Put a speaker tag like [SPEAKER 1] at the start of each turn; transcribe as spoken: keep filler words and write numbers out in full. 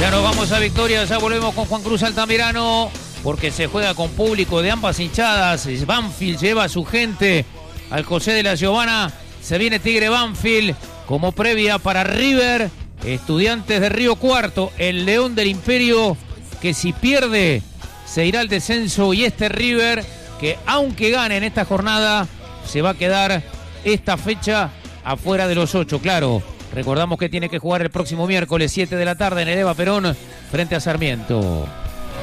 [SPEAKER 1] Ya nos vamos a Victoria, ya volvemos con Juan Cruz Altamirano, porque se juega con público de ambas hinchadas. Banfield lleva a su gente al José de la Giovana. Se viene Tigre Banfield como previa para River. Estudiantes de Río Cuarto, el León del Imperio, que si pierde se irá al descenso. Y este River, que aunque gane en esta jornada, se va a quedar esta fecha afuera de los ocho, claro. Recordamos que tiene que jugar el próximo miércoles siete de la tarde en el Eva Perón frente a Sarmiento.